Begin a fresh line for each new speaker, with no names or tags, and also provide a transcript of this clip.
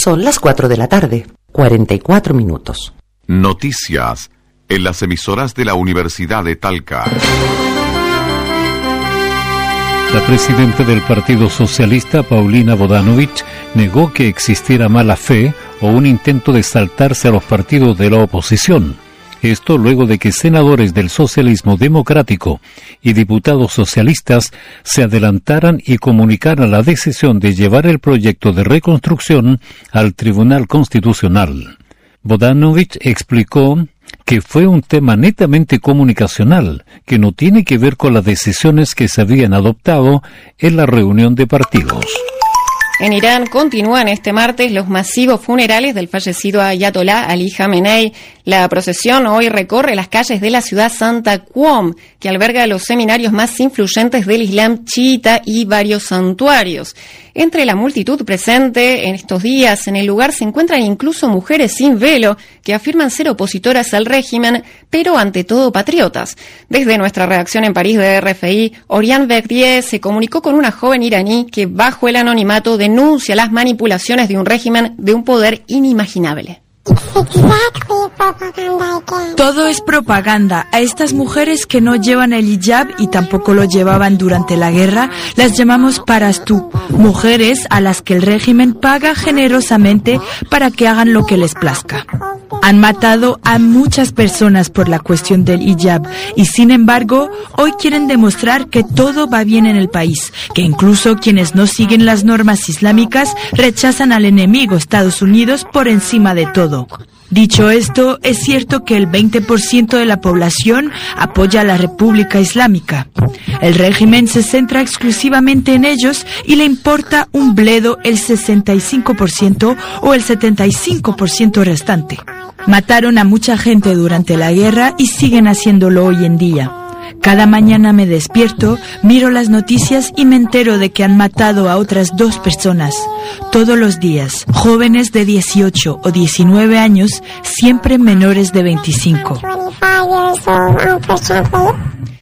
Son las 4 de la tarde, 44 minutos.
Noticias en las emisoras de la Universidad de Talca.
La presidenta del Partido Socialista, Paulina Bodanovich, negó que existiera mala fe o un intento de saltarse a los partidos de la oposición. Esto luego de que senadores del socialismo democrático y diputados socialistas se adelantaran y comunicaran la decisión de llevar el proyecto de reconstrucción al Tribunal Constitucional. Bodanovich explicó que fue un tema netamente comunicacional, que no tiene que ver con las decisiones que se habían adoptado en la reunión de partidos.
En Irán continúan este martes los masivos funerales del fallecido Ayatolá Ali Jamenei. La procesión hoy recorre las calles de la ciudad santa Qom, que alberga los seminarios más influyentes del Islam chiita y varios santuarios. Entre la multitud presente en estos días en el lugar se encuentran incluso mujeres sin velo que afirman ser opositoras al régimen, pero ante todo patriotas. Desde nuestra redacción en París de RFI, Oriane Verdier se comunicó con una joven iraní que bajo el anonimato denuncia las manipulaciones de un régimen de un poder inimaginable.
Todo es propaganda. A estas mujeres que no llevan el hijab y tampoco lo llevaban durante la guerra, las llamamos parastú, mujeres a las que el régimen paga generosamente para que hagan lo que les plazca. Han matado a muchas personas por la cuestión del hijab y sin embargo hoy quieren demostrar que todo va bien en el país, que incluso quienes no siguen las normas islámicas rechazan al enemigo Estados Unidos por encima de todo. Dicho esto, es cierto que el 20% de la población apoya a la República Islámica. El régimen se centra exclusivamente en ellos y le importa un bledo el 65% o el 75% restante. Mataron a mucha gente durante la guerra y siguen haciéndolo hoy en día. Cada mañana me despierto, miro las noticias y me entero de que han matado a otras 2 personas. Todos los días, jóvenes de 18 o 19 años, siempre menores de 25.